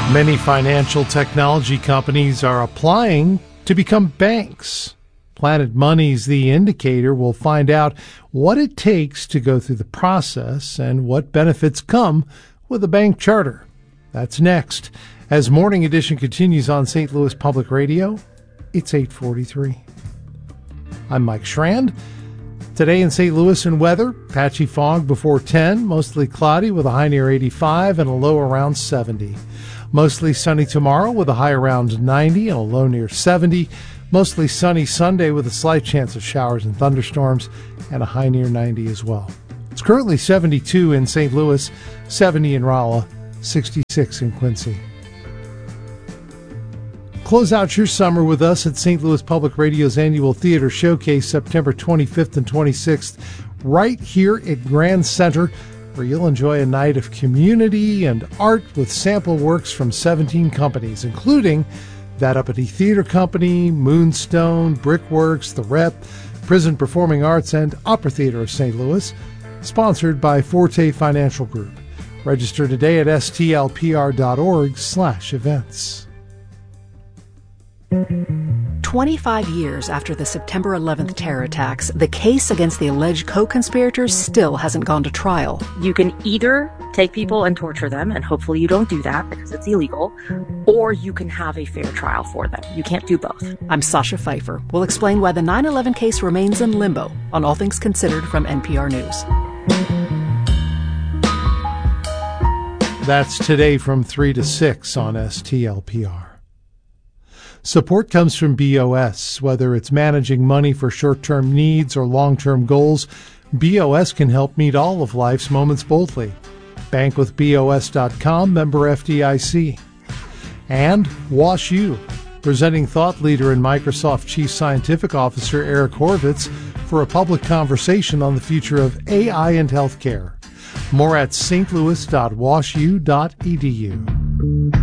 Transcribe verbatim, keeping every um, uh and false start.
Many financial technology companies are applying to become banks. Planet Money's The Indicator will find out what it takes to go through the process and what benefits come with a bank charter. That's next. As Morning Edition continues on Saint Louis Public Radio, it's eight forty-three. I'm Mike Schrand. Today in Saint Louis and weather, patchy fog before ten, mostly cloudy with a high near eighty-five and a low around seventy. Mostly sunny tomorrow with a high around ninety and a low near seventy. Mostly sunny Sunday with a slight chance of showers and thunderstorms and a high near ninety as well. It's currently seventy-two in Saint Louis, seventy in Rolla, sixty-six in Quincy. Close out your summer with us at Saint Louis Public Radio's annual theater showcase September twenty-fifth and twenty-sixth right here at Grand Center, where you'll enjoy a night of community and art with sample works from seventeen companies, including That Uppity Theater Company, Moonstone, Brickworks, The Rep, Prison Performing Arts, and Opera Theater of Saint Louis, sponsored by Forte Financial Group. Register today at S T L P R dot org slash events. twenty-five years after the September eleventh terror attacks, the case against the alleged co-conspirators still hasn't gone to trial. You can either take people and torture them, and hopefully you don't do that because it's illegal, or you can have a fair trial for them. You can't do both. I'm Sasha Pfeiffer. We'll explain why the nine eleven case remains in limbo on All Things Considered from N P R News. That's today from three to six on S T L P R. Support comes from B O S. Whether it's managing money for short-term needs or long-term goals, B O S can help meet all of life's moments boldly. bank with B O S dot com, member F D I C. And WashU, presenting thought leader and Microsoft Chief Scientific Officer Eric Horvitz for a public conversation on the future of A I and healthcare. More at s t louis dot wash u dot e d u.